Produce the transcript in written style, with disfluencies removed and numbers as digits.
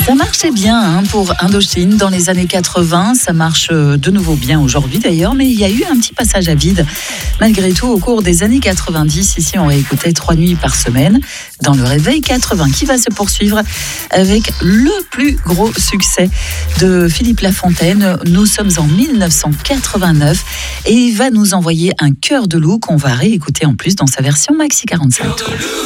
Ça marchait bien pour Indochine dans les années 80, ça marche de nouveau bien aujourd'hui d'ailleurs, mais il y a eu un petit passage à vide. Malgré tout, au cours des années 90, ici on réécoutait 3 nuits par semaine dans le Réveil 80 qui va se poursuivre avec le plus gros succès de Philippe Lafontaine. Nous sommes en 1989 et il va nous envoyer un cœur de loup qu'on va réécouter en plus dans sa version Maxi 45.